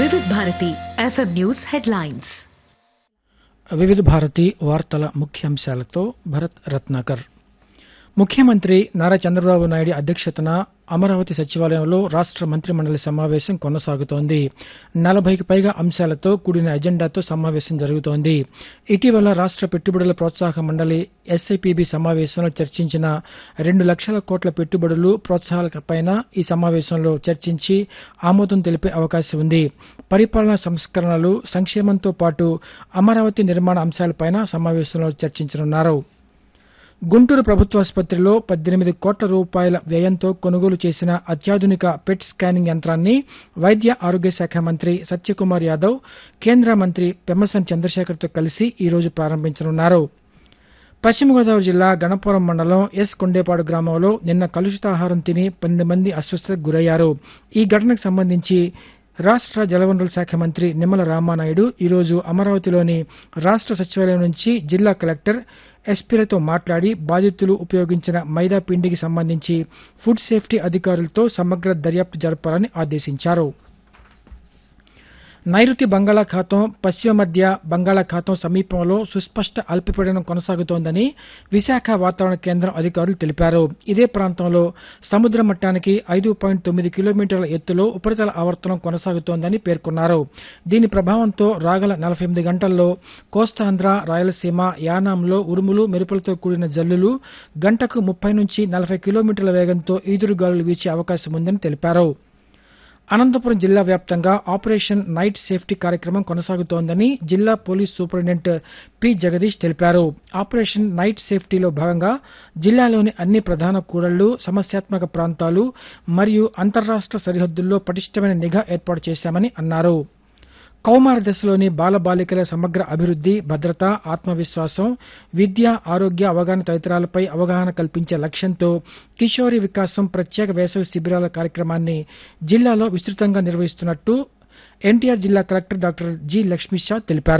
వివిధ Bharati FM news headlines. వివిధ భారతి వార్తల ముఖ్యాంశాలతో భరత్ రత్నాకర్. ముఖ్యమంత్రి నారా చంద్రబాబు నాయుడు అధ్యక్షతన అమరావతి సచివాలయంలో రాష్ట మంత్రిమండలి సమావేశం కొనసాగుతోంది. 40కి పైగా అంశాలతో కూడిన ఎజెండాతో సమావేశం జరుగుతోంది. ఇటీవల రాష్ట పెట్టుబడుల ప్రోత్సాహక మండలి ఎస్ఐపిబి సమావేశంలో చర్చించిన 2 లక్షల కోట్ల పెట్టుబడులు ప్రోత్సాహకాలపై ఈ సమావేశంలో చర్చించి ఆమోదం తెలిపే అవకాశం ఉంది. పరిపాలనా సంస్కరణలు, సంక్షేమంతో పాటు అమరావతి నిర్మాణ అంశాలపై సమావేశంలో చర్చించనున్నారు. గుంటూరు ప్రభుత్వాసుపత్రిలో 18 కోట్ల రూపాయల వ్యయంతో కొనుగోలు చేసిన అత్యాధునిక పెట్ స్కానింగ్ యంత్రాన్ని వైద్య ఆరోగ్య శాఖ మంత్రి సత్యకుమార్ యాదవ్ కేంద్ర మంత్రి పెమ్మసాని చంద్రశేఖర్తో కలిసి ఈ రోజు ప్రారంభించనున్నారు. పశ్చిమ గోదావరి జిల్లా గణపురం మండలం ఎస్ కొండేపాడు గ్రామంలో నిన్న కలుషితాహారం తిని 12 మంది అస్వస్థతకు గురయ్యారు. ఈ ఘటనకు సంబంధించి రాష్ట జలవనరుల శాఖ మంత్రి నిమ్మల రామానాయుడు ఈరోజు అమరావతిలోని రాష్ట సచివాలయం నుంచి జిల్లా కలెక్టర్ ఎస్పీలతో మాట్లాడి బాధితులు ఉపయోగించిన మైదా పిండికి సంబంధించి ఫుడ్ సేఫ్టీ అధికారులతో సమగ్ర దర్యాప్తు జరపాలని ఆదేశించారు. నైరుతి బంగాళాఖాతం, పశ్చిమ మధ్య బంగాళాఖాతం సమీపంలో సుస్పష్ట అల్పపీడనం కొనసాగుతోందని విశాఖ వాతావరణ కేంద్రం అధికారులు తెలిపారు. ఇదే ప్రాంతంలో సముద్ర మట్టానికి 5.9 కిలోమీటర్ల ఎత్తులో ఉపరితల ఆవర్తనం కొనసాగుతోందని పేర్కొన్నారు. దీని ప్రభావంతో రాగల 48 గంటల్లో కోస్తాంధ్ర, రాయలసీమ, యానాంలో ఉరుములు, మెరుపులతో కూడిన జల్లులు, గంటకు 30 నుంచి 40 కిలోమీటర్ల వేగంతో ఈదురుగాలులు వీచే అవకాశం ఉందని తెలిపారు. అనంతపురం జిల్లా వ్యాప్తంగా ఆపరేషన్ నైట్ సేఫ్టీ కార్యక్రమం కొనసాగుతోందని జిల్లా పోలీస్ సూపరింటెండెంట్ పి జగదీష్ తెలిపారు. ఆపరేషన్ నైట్ సేఫ్టీలో భాగంగా జిల్లాలోని అన్ని ప్రధాన కూడళ్లు, సమస్యాత్మక ప్రాంతాలు మరియు అంతర్రాష్ట సరిహద్దుల్లో పటిష్టమైన నిఘా ఏర్పాటు చేశామని అన్నారు. కౌమార దశలోని బాలబాలికల సమగ్ర అభివృద్ది, భద్రత, ఆత్మవిశ్వాసం, విద్య, ఆరోగ్య అవగాహన తదితరాలపై అవగాహన కల్పించే లక్ష్యంతో కిషోరి వికాసం ప్రత్యేక వేసవి శిబిరాల కార్యక్రమాన్ని జిల్లాలో విస్తృతంగా నిర్వహిస్తున్నట్టు ఎన్టీఆర్ జిల్లా కలెక్టర్ డాక్టర్ జి. లక్ష్మీషా తెలిపారు.